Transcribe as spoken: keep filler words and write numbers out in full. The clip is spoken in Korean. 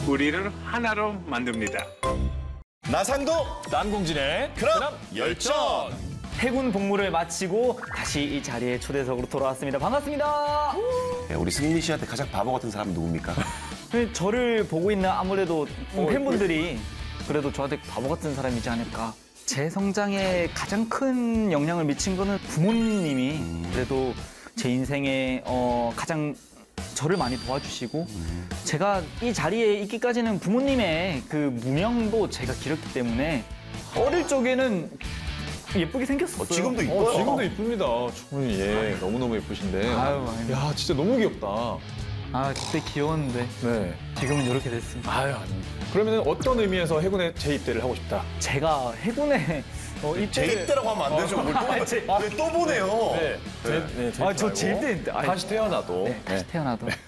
우리를 하나로 만듭니다. 나상도 남궁진의 그럼 열전. 해군 복무를 마치고 다시 이 자리에 초대석으로 돌아왔습니다. 반갑습니다. 네, 우리 승민 씨한테 가장 바보 같은 사람은 누굽니까? 저를 보고 있는 아무래도 팬분들이 그래도 저한테 바보 같은 사람이지 않을까. 제 성장에 가장 큰 영향을 미친 거는 부모님이 그래도 제 인생에 어, 가장 저를 많이 도와주시고 제가 이 자리에 있기까지는 부모님의 그 무명도 제가 길었기 때문에 어릴 적에는 예쁘게 생겼었어요. 어, 지금도 이뻐요. 어, 지금도 이쁩니다. 충분히 예, 너무너무 예쁘신데. 아유, 아유. 야, 진짜 너무 귀엽다. 아, 그때 귀여웠는데 네. 지금은 이렇게 됐습니다. 아유, 아닙니다. 그러면 어떤 의미에서 해군에 재입대를 하고 싶다? 제가 해군에 어, 이때 재입대라고 하면 안 되죠. 아, 제- 왜 또 보내요? 네. 제, 네, 아, 저 말고 제입대 다시 태어나도. 네, 다시 태어나도